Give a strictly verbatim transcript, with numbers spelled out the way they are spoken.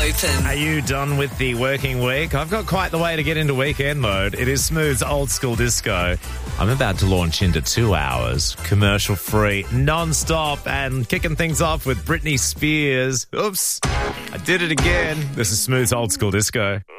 open. Are you done with the working week? I've got quite the way to get into weekend mode. It is Smooth's Old School Disco. I'm about to launch into two hours, commercial-free, non-stop, and kicking things off with Britney Spears. Oops, I did it again. This is Smooth's Old School Disco.